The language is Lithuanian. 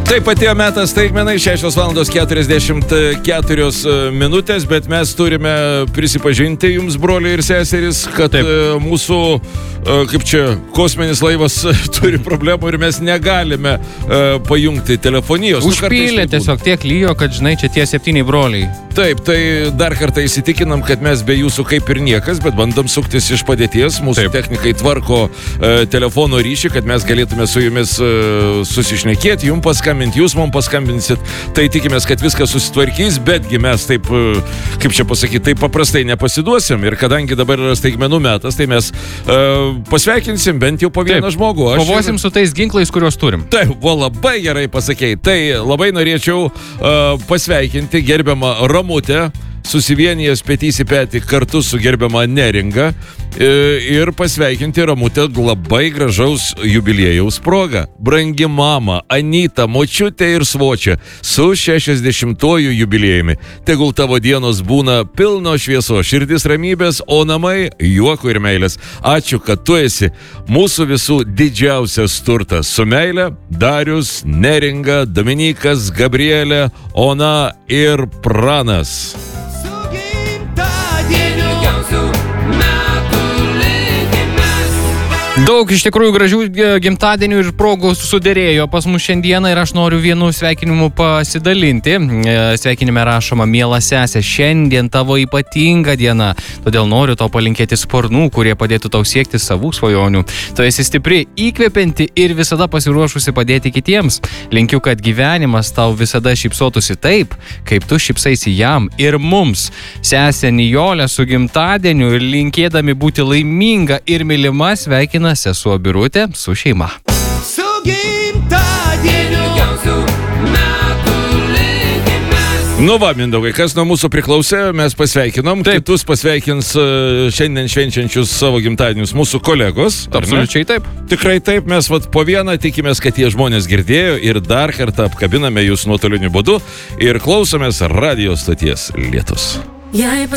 Taip atėjo metas staigmenai, 6:44 minutės, bet mes turime prisipažinti jums, broliai ir seserys, kad mūsų, kaip čia, kosminis laivas turi problemų ir mes negalime pajungti telefonijos. Užpylė tiesiog tiek lyjo, kad, žinai, čia tie 7 broliai. Taip, tai dar kartą įsitikinam, kad mes be jūsų kaip ir niekas, bet bandom suktis iš padėties. Mūsų technikai tvarko telefono ryšį, kad mes galėtume su jumis susišnekėti, jums paskambinti, jūs mums paskambinsit. Tai tikimės, kad viskas susitvarkys, betgi mes taip, kaip čia pasakyti, taip paprastai nepasiduosim. Ir kadangi dabar yra staigmenų metas, tai mes pasveikinsim bent jau po vieną žmogų. Kovosim su tais ginklais, kuriuos turim. Taip, buvo labai gerai pasakei. Tai labai norėčiau pasveikinti gerbiamą Ramutę, susivienijęs petys į petį kartu su gerbiama Neringa ir pasveikinti Ramutę labai gražaus jubiliejaus proga. Brangi mama, Anyta, močiutė ir svočia su 60-ojų jubiliejumi. Tegul tavo dienos būna pilno švieso, širdis ramybės, o namai juoko ir meilės. Ačiū, kad tu esi mūsų visų didžiausias turtas. Su meile Darius, Neringa, Dominikas, Gabrielė, Ona ir Pranas. Daug iš tikrųjų gražių gimtadienių ir progų sudėrėjo pas mus šiandieną ir aš noriu vienu sveikinimu pasidalinti. Sveikinime rašoma: miela sesė, šiandien tavo ypatinga diena, todėl noriu tau palinkėti sparnų, kurie padėtų tau siekti savų svajonių. Tu esi stipri, įkvepianti ir visada pasiruošusi padėti kitiems. Linkiu, kad gyvenimas tau visada šypsotųsi taip, kaip tu šypsaisi jam ir mums. Sesė Nijolė su gimtadieniu ir linkėdami būti laiminga ir mylima sveikina sesuo Birutė su šeima. Su gimtadieniu metų linkimės. Nu va, Mindaugai, kas nuo mūsų priklausė, mes pasveikinom. Kitus pasveikins šiandien švenčiančius savo gimtadienius mūsų kolegos. Absoliučiai taip. Tikrai taip, mes po vieną tikimės, kad tie žmonės girdėjo ir dar kartą apkabiname jūs nuotoliniu būdu ir klausomės radijo stoties Lietus. Jei